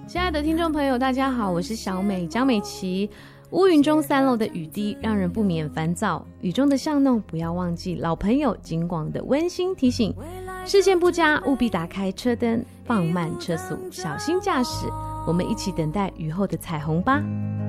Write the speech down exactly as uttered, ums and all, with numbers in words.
亲爱的听众朋友大家好，我是小美江美琪。乌云中三楼的雨滴让人不免烦躁，雨中的巷弄不要忘记老朋友警广的温馨提醒，视线不佳务必打开车灯，放慢车速，小心驾驶，我们一起等待雨后的彩虹吧。